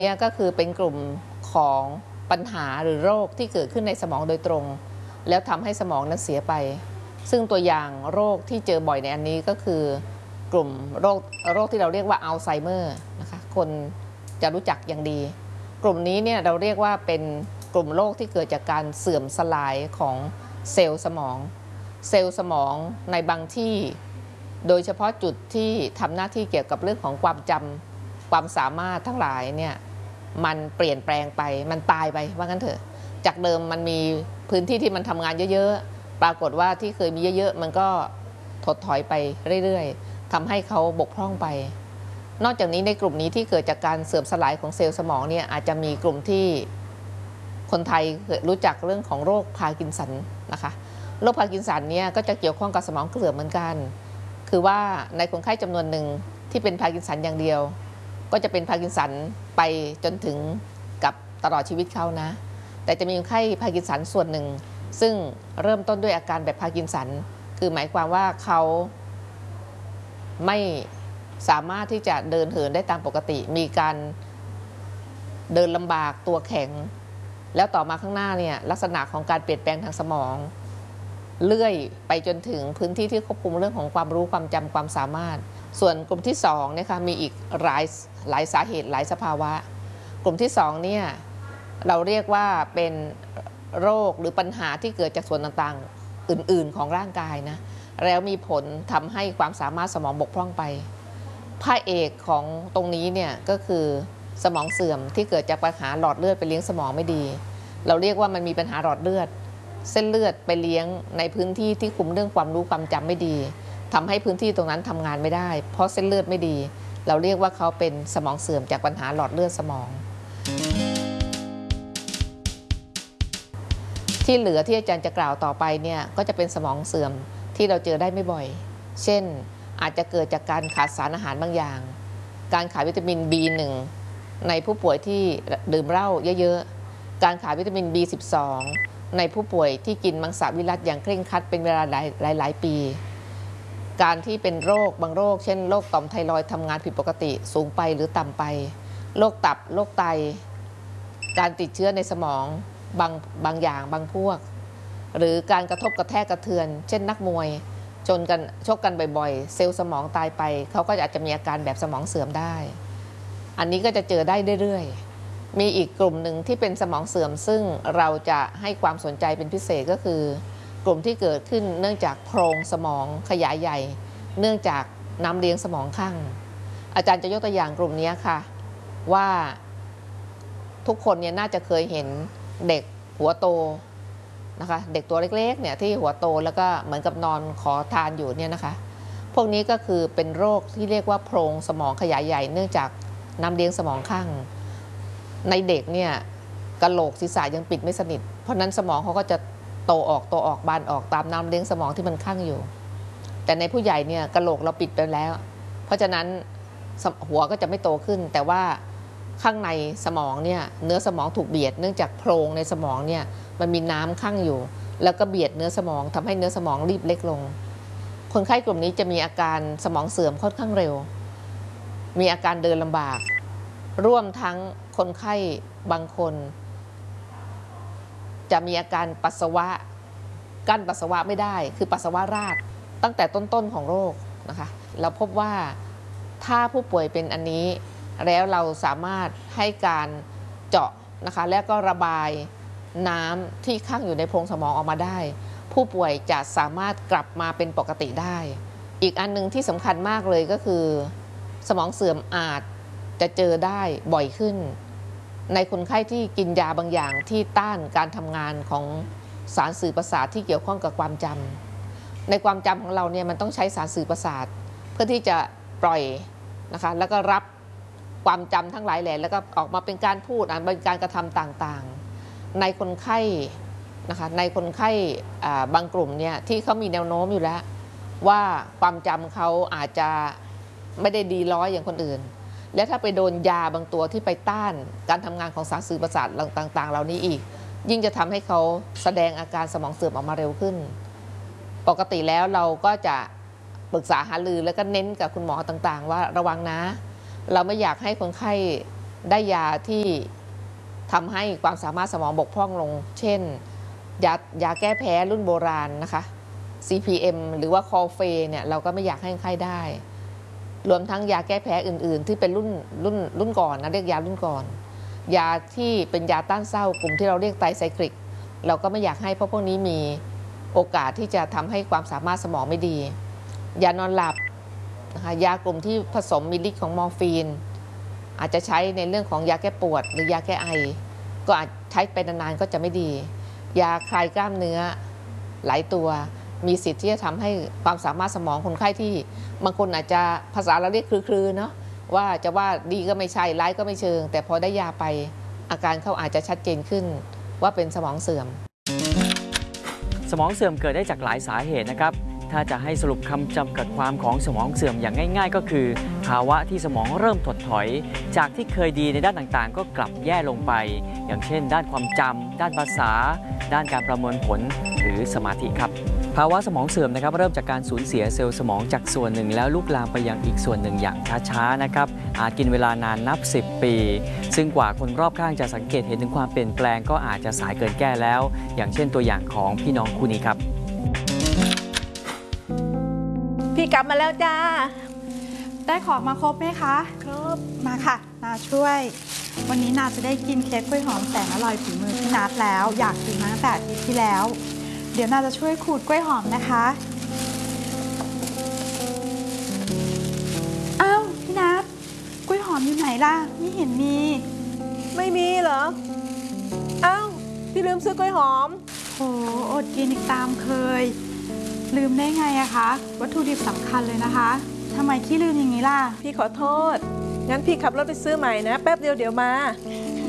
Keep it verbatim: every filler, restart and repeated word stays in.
นี่ก็คือเป็นกลุ่มของปัญหาหรือโรคที่เกิดขึ้นในสมองโดยตรงแล้วทำให้สมองนั้นเสียไปซึ่งตัวอย่างโรคที่เจอบ่อยในอันนี้ก็คือกลุ่มโรคโรคที่เราเรียกว่าอัลไซเมอร์นะคะคนจะรู้จักอย่างดีกลุ่มนี้เนี่ยเราเรียกว่าเป็นกลุ่มโรคที่เกิดจากการเสื่อมสลายของเซลล์สมองเซลล์สมองในบางที่โดยเฉพาะจุดที่ทำหน้าที่เกี่ยวกับเรื่องของความจำความสามารถทั้งหลายเนี่ยมันเปลี่ยนแปลงไปมันตายไปว่างั้นเถอะจากเดิมมันมีพื้นที่ที่มันทำงานเยอะๆปรากฏว่าที่เคยมีเยอะๆมันก็ถดถอยไปเรื่อยๆทำให้เขาบกพร่องไปนอกจากนี้ในกลุ่มนี้ที่เกิดจากการเสื่อมสลายของเซลล์สมองเนี่ยอาจจะมีกลุ่มที่คนไทยรู้จักเรื่องของโรคพาร์กินสันนะคะโรคพาร์กินสันเนี่ยก็จะเกี่ยวข้องกับสมองเสื่อมเหมือนกันคือว่าในคนไข้จำนวนหนึ่งที่เป็นพาร์กินสันอย่างเดียวก็จะเป็นพาร์กินสันไปจนถึงกับตลอดชีวิตเขานะแต่จะมีคนไข้พาร์กินสันส่วนหนึ่งซึ่งเริ่มต้นด้วยอาการแบบพาร์กินสันคือหมายความว่าเขาไม่สามารถที่จะเดินเหินได้ตามปกติมีการเดินลำบากตัวแข็งแล้วต่อมาข้างหน้าเนี่ยลักษณะของการเปลี่ยนแปลงทางสมองเลื่อยไปจนถึงพื้นที่ที่ควบคุมเรื่องของความรู้ความจำความสามารถส่วนกลุ่มที่สองนะคะมีอีกหลายหลายสาเหตุหลายสภาวะกลุ่มที่สองเนี่ยเราเรียกว่าเป็นโรคหรือปัญหาที่เกิดจากส่วนต่างๆอื่นๆของร่างกายนะแล้วมีผลทำให้ความสามารถสมองบกพร่องไปพระเอกของตรงนี้เนี่ยก็คือสมองเสื่อมที่เกิดจากปัญหาหลอดเลือดไปเลี้ยงสมองไม่ดีเราเรียกว่ามันมีปัญหาหลอดเลือดเส้นเลือดไปเลี้ยงในพื้นที่ที่คุมเรื่องความรู้ความจำไม่ดีทำให้พื้นที่ตรงนั้นทำงานไม่ได้เพราะเส้นเลือดไม่ดีเราเรียกว่าเขาเป็นสมองเสื่อมจากปัญหาหลอดเลือดสมองที่เหลือที่อาจารย์จะกล่าวต่อไปเนี่ยก็จะเป็นสมองเสื่อมที่เราเจอได้ไม่บ่อยเช่นอาจจะเกิดจากการขาดสารอาหารบางอย่างการขาดวิตามิน บี หนึ่ง ในผู้ป่วยที่ดื่มเหล้าเยอะๆการขาดวิตามิน บี สิบสอง ในผู้ป่วยที่กินมังสวิรัติอย่างเคร่งครัดเป็นเวลาหลายหลายหลายปีการที่เป็นโรคบางโรคเช่นโรคต่อมไทรอยด์ทำงานผิดปกติสูงไปหรือต่ำไปโรคตับโรคไตการติดเชื้อในสมองบางบางอย่างบางพวกหรือการกระทบกระแทกกระเทือนเช่นนักมวยชนกันชกกันบ่อยๆเซลล์สมองตายไปเขาก็อาจจะมีอาการแบบสมองเสื่อมได้อันนี้ก็จะเจอได้เรื่อยๆมีอีกกลุ่มหนึ่งที่เป็นสมองเสื่อมซึ่งเราจะให้ความสนใจเป็นพิเศษก็คือกลุ่มที่เกิดขึ้นเนื่องจากโพรงสมองขยายใหญ่เนื่องจากน้ำเลี้ยงสมองข้างอาจารย์จะยกตัวอย่างกลุ่มนี้ค่ะว่าทุกคนเนี่ยน่าจะเคยเห็นเด็กหัวโตนะคะเด็กตัวเล็กๆเนี่ยที่หัวโตแล้วก็เหมือนกับนอนขอทานอยู่เนี่ยนะคะพวกนี้ก็คือเป็นโรคที่เรียกว่าโพรงสมองขยายใหญ่เนื่องจากน้ำเลี้ยงสมองข้างในเด็กเนี่ยกะโหลกศีรษะยังปิดไม่สนิทเพราะนั้นสมองเขาก็จะโตออกโตออกบานออกตามน้ำเลี้ยงสมองที่มันข้างอยู่แต่ในผู้ใหญ่เนี่ยกะโหลกเราปิดไปแล้วเพราะฉะนั้นหัวก็จะไม่โตขึ้นแต่ว่าข้างในสมองเนี่ยเนื้อสมองถูกเบียดเนื่องจากโพรงในสมองเนี่ยมันมีน้ำข้างอยู่แล้วก็เบียดเนื้อสมองทำให้เนื้อสมองรีบเล็กลงคนไข้กลุ่มนี้จะมีอาการสมองเสื่อมค่อนข้างเร็วมีอาการเดินลำบากร่วมทั้งคนไข้บางคนจะมีอาการปัสสาวะกั้นปัสสาวะไม่ได้คือปัสสาวะราดตั้งแต่ต้นๆของโรคนะคะเราพบว่าถ้าผู้ป่วยเป็นอันนี้แล้วเราสามารถให้การเจาะนะคะแล้วก็ระบายน้ำที่ข้างอยู่ในโพรงสมองออกมาได้ผู้ป่วยจะสามารถกลับมาเป็นปกติได้อีกอันนึงที่สำคัญมากเลยก็คือสมองเสื่อมอาจจะเจอได้บ่อยขึ้นในคนไข้ที่กินยาบางอย่างที่ต้านการทำงานของสารสื่อประสาทที่เกี่ยวข้องกับความจำในความจำของเราเนี่ยมันต้องใช้สารสื่อประสาทเพื่อที่จะปล่อยนะคะแล้วก็รับความจำทั้งหลายแหล่แล้วก็ออกมาเป็นการพูดเป็นการกระทำต่างๆในคนไข้นะคะในคนไข้บางกลุ่มเนี่ยที่เขามีแนวโน้มอยู่แล้วว่าความจำเขาอาจจะไม่ได้ดีร้อยอย่างคนอื่นและถ้าไปโดนยาบางตัวที่ไปต้านการทำงานของสารสื่อประสาทต่างๆเหล่านี้อีกยิ่งจะทำให้เขาแสดงอาการสมองเสื่อมออกมาเร็วขึ้นปกติแล้วเราก็จะปรึกษาหารือแล้วก็เน้นกับคุณหมอต่างๆว่าระวังนะเราไม่อยากให้คนไข้ได้ยาที่ทำให้ความสามารถสมองบกพร่องลงเช่นยายาแก้แพ้รุ่นโบราณนะคะ ซี พี เอ็ม หรือว่าคอเฟเนี่ยเราก็ไม่อยากให้คนไข้ได้รวมทั้งยาแก้แพ้อื่นๆที่เป็นรุ่นรุ่นรุ่นก่อนนะเรียกยารุ่นก่อนยาที่เป็นยาต้านเศร้ากลุ่มที่เราเรียกไตรไซคลิกเราก็ไม่อยากให้เพราะพวกนี้มีโอกาสที่จะทำให้ความสามารถสมองไม่ดียานอนหลับนะคะยากลุ่มที่ผสมมีฤทธิ์ของมอร์ฟีนอาจจะใช้ในเรื่องของยาแก้ปวดหรือยาแก้ไอก็อาจใช้ไปนานๆก็จะไม่ดียาคลายกล้ามเนื้อหลายตัวมีสิทธิ์ที่จะทำให้ความสามารถสมองคนไข้ที่บางคนอาจจะภาษาเราเรียกคลือๆเนาะว่าจะว่าดีก็ไม่ใช่ร้ายก็ไม่เชิงแต่พอได้ยาไปอาการเขาอาจจะชัดเจนขึ้นว่าเป็นสมองเสื่อมสมองเสื่อมเกิดได้จากหลายสาเหตุนะครับถ้าจะให้สรุปคำจำกัดความของสมองเสื่อมอย่างง่ายๆก็คือภาวะที่สมองเริ่มถดถอยจากที่เคยดีในด้านต่างๆก็กลับแย่ลงไปอย่างเช่นด้านความจำด้านภาษาด้านการประมวลผลหรือสมาธิครับภาวะสมองเสื่อมนะครับเริ่มจากการสูญเสียเซลล์สมองจากส่วนหนึ่งแล้วลุกลามไปยังอีกส่วนหนึ่งอย่างช้าๆนะครับอาจกินเวลานานนับสิบปีซึ่งกว่าคนรอบข้างจะสังเกตเห็นถึงความเปลี่ยนแปลงก็อาจจะสายเกินแก้แล้วอย่างเช่นตัวอย่างของพี่น้องคู่นี้ครับพี่กลับมาแล้วจ้าได้ของมาครบไหมคะครบมาค่ะนาช่วยวันนี้นาจะได้กินเค้กกล้วยหอมแสนอร่อยฝีมือพี่นัทแล้วอยากกินมาตั้งแต่อาทิตย์ที่แล้วเดี๋ยวนาจะช่วยขูดกล้วยหอมนะคะอ้าวพี่นัทกล้วยหอมอยู่ไหนล่ะไม่เห็นมีไม่มีเหรออ้าวพี่ลืมซื้อกล้วยหอมโหอดกินอีกตามเคยลืมได้ไงอะคะวัตถุดิบสำคัญเลยนะคะทำไมขี้ลืมอย่างนี้ล่ะพี่ขอโทษงั้นพี่ขับรถไปซื้อใหม่นะแป๊บเดียวเดี๋ยวมา